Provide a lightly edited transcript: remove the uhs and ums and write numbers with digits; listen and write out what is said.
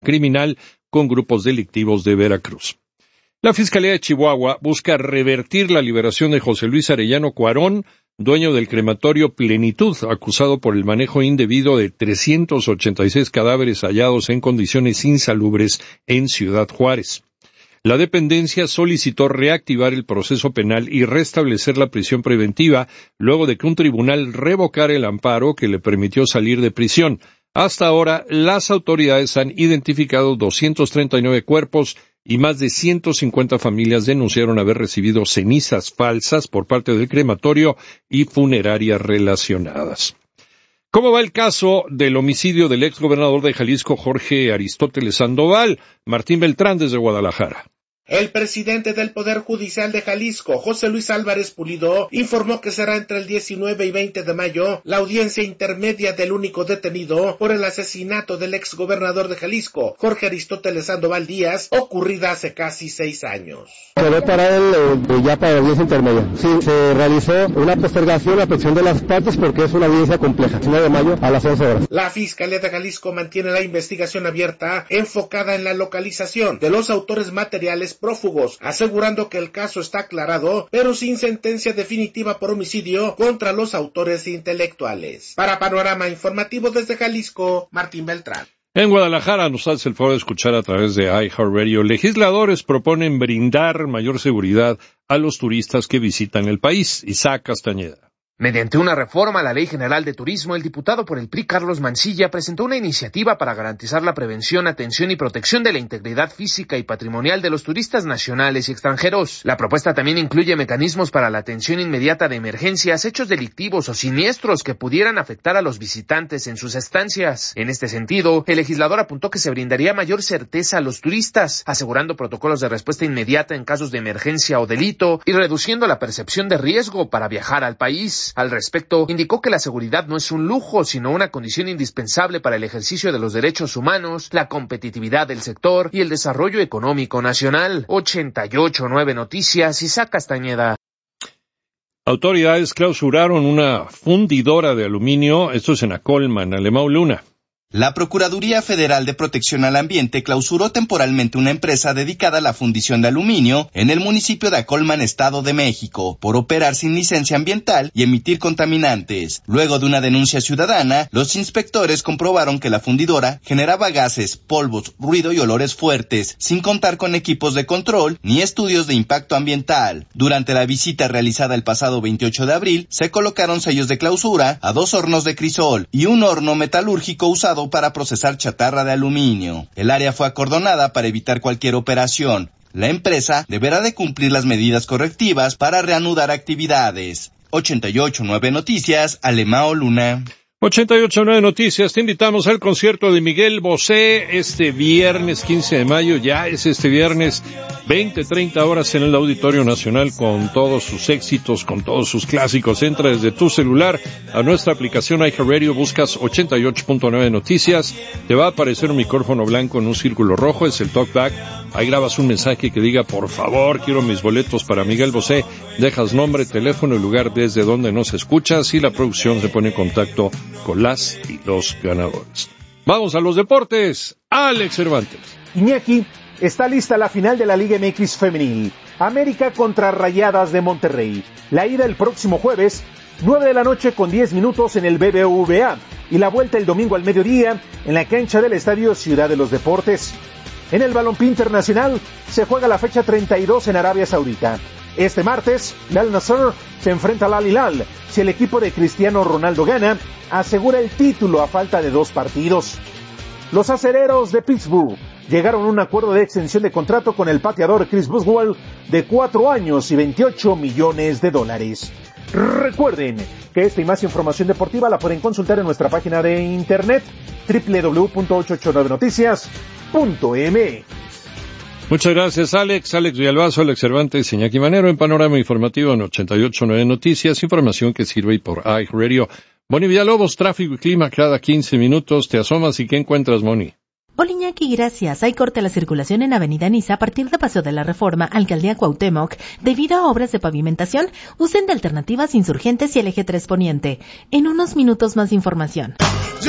criminal con grupos delictivos de Veracruz. La Fiscalía de Chihuahua busca revertir la liberación de José Luis Arellano Cuarón, dueño del crematorio Plenitud, acusado por el manejo indebido de 386 cadáveres hallados en condiciones insalubres en Ciudad Juárez. La dependencia solicitó reactivar el proceso penal y restablecer la prisión preventiva luego de que un tribunal revocara el amparo que le permitió salir de prisión. Hasta ahora, las autoridades han identificado 239 cuerpos y más de 150 familias denunciaron haber recibido cenizas falsas por parte del crematorio y funerarias relacionadas. ¿Cómo va el caso del homicidio del exgobernador de Jalisco, Jorge Aristóteles Sandoval? Martín Beltrán desde Guadalajara. El presidente del Poder Judicial de Jalisco, José Luis Álvarez Pulido, informó que será entre el 19 y 20 de mayo la audiencia intermedia del único detenido por el asesinato del exgobernador de Jalisco, Jorge Aristóteles Sandoval Díaz, ocurrida hace casi 6 años. Quedó para él ya para la audiencia intermedia. Sí, se realizó una postergación a petición de las partes porque es una audiencia compleja, 19 de mayo a las 11 horas. La Fiscalía de Jalisco mantiene la investigación abierta, enfocada en la localización de los autores materiales prófugos, asegurando que el caso está aclarado, pero sin sentencia definitiva por homicidio contra los autores intelectuales. Para Panorama Informativo desde Jalisco, Martín Beltrán. En Guadalajara nos hace el favor de escuchar a través de iHeartRadio. Legisladores proponen brindar mayor seguridad a los turistas que visitan el país. Isaac Castañeda. Mediante una reforma a la Ley General de Turismo, el diputado por el PRI, Carlos Mancilla, presentó una iniciativa para garantizar la prevención, atención y protección de la integridad física y patrimonial de los turistas nacionales y extranjeros. La propuesta también incluye mecanismos para la atención inmediata de emergencias, hechos delictivos o siniestros que pudieran afectar a los visitantes en sus estancias. En este sentido, el legislador apuntó que se brindaría mayor certeza a los turistas, asegurando protocolos de respuesta inmediata en casos de emergencia o delito y reduciendo la percepción de riesgo para viajar al país. Al respecto, indicó que la seguridad no es un lujo, sino una condición indispensable para el ejercicio de los derechos humanos, la competitividad del sector y el desarrollo económico nacional. 88.9 Noticias, Isaac Castañeda. Autoridades clausuraron una fundidora de aluminio, esto es en Acolma, en Alemão Luna. La Procuraduría Federal de Protección al Ambiente clausuró temporalmente una empresa dedicada a la fundición de aluminio en el municipio de Acolma, Estado de México, por operar sin licencia ambiental y emitir contaminantes. Luego de una denuncia ciudadana, los inspectores comprobaron que la fundidora generaba gases, polvos, ruido y olores fuertes, sin contar con equipos de control ni estudios de impacto ambiental. Durante la visita realizada el pasado 28 de abril, se colocaron sellos de clausura a 2 hornos de crisol y un horno metalúrgico usado para procesar chatarra de aluminio. El área fue acordonada para evitar cualquier operación. La empresa deberá de cumplir las medidas correctivas para reanudar actividades. 88.9 Noticias, Alemão Luna. 88.9 Noticias, te invitamos al concierto de Miguel Bosé este viernes 15 de mayo, ya es este viernes, 20-30 horas en el Auditorio Nacional con todos sus éxitos, con todos sus clásicos. Entra desde tu celular a nuestra aplicación iHeartRadio, buscas 88.9 Noticias, te va a aparecer un micrófono blanco en un círculo rojo, es el talkback, ahí grabas un mensaje que diga, por favor, quiero mis boletos para Miguel Bosé, dejas nombre, teléfono y lugar desde donde nos escuchas y la producción se pone en contacto con las y los ganadores. Vamos a los deportes. Alex Cervantes. Iñaki, está lista la final de la Liga MX Femenil. América contra Rayadas de Monterrey. La ida el próximo jueves, 9 de la noche con 10 minutos en el BBVA. Y la vuelta el domingo al mediodía en la cancha del Estadio Ciudad de los Deportes. En el balompié internacional se juega la fecha 32 en Arabia Saudita. Este martes, Al Nassr se enfrenta al Al Hilal. Si el equipo de Cristiano Ronaldo gana, asegura el título a falta de 2 partidos. Los acereros de Pittsburgh llegaron a un acuerdo de extensión de contrato con el pateador Chris Boswell de 4 años y $28 millones. Recuerden que esta y más información deportiva la pueden consultar en nuestra página de internet www.889noticias.mx. Muchas gracias, Alex Villalbazo, Alex Cervantes, Iñaki Manero, en Panorama Informativo en 88.9 Noticias, información que sirve por iHeartRadio. Moni Villalobos, tráfico y clima cada 15 minutos, te asomas y ¿qué encuentras, Moni? Hola Iñaki, gracias. Hay corte a la circulación en Avenida Niza a partir de Paseo de la Reforma, Alcaldía Cuauhtémoc, debido a obras de pavimentación. Usen de alternativas Insurgentes y el Eje 3 Poniente. En unos minutos más información.